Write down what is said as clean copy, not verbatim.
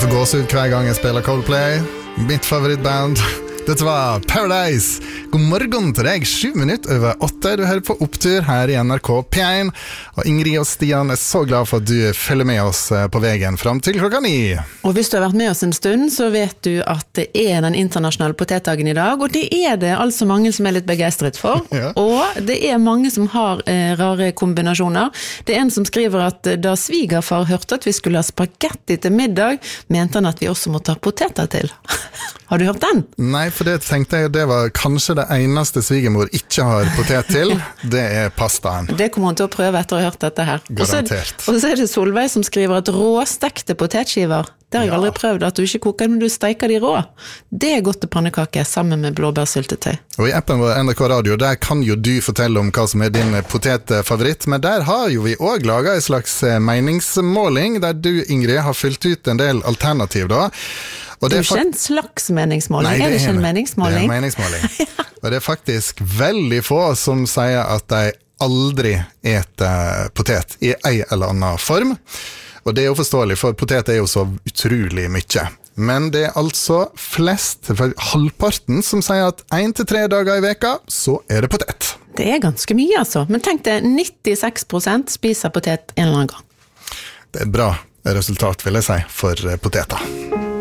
får gåsehud hver gang jeg spiller Coldplay. Mitt favorittband. Dette var Paradise. God morgen til deg, 7:07. Du hører på Opptur her i NRK P1. Og Ingrid og Stian så glad for at du følger med oss på veien frem til 9. Og hvis du har vært med oss en stund, så vet du at det den internasjonale potetdagen i dag, og det det altså mange som litt begeistret for. Ja. Og det mange som har rare kombinasjoner. Det en som skriver at da svigerfar hørte at vi skulle ha spagetti til middag, mente han at vi også måtte ha poteter til. Har du hørt den? Nei, for det tenkte jeg, det var kanskje det eneste svigermor ikke har potet til, det pastaen. Det kommer hun til å prøve etter å ha hørt dette her. Garantert. Og så det Solveig som skriver at råstekte potetskiver, det har jeg aldri prøvd, at du ikke koker, men du steker de rå. Det godt til pannekake sammen med blåbærsyltetøy. Og i appen vår NRK Radio, der kan jo du fortelle om hva som din potetfavoritt, men der har jo vi også laget en slags meningsmåling, der du, Ingrid, har fylt ut en del alternativ da. Og det ikke en slags meningsmåling? Nei, det ikke en meningsmåling? Det en meningsmåling. Og det faktisk veldig få som sier at de aldri eter potet i en eller annen form. Og det jo forståelig, for potet jo så utrolig mye. Men det altså flest, halvparten, som sier at 1 til 3 dager i veka, så det potet. Det ganske mye altså. Men tenk det, 96% spiser potet en eller annen gang. Det bra resultat, vil jeg si, for poteter.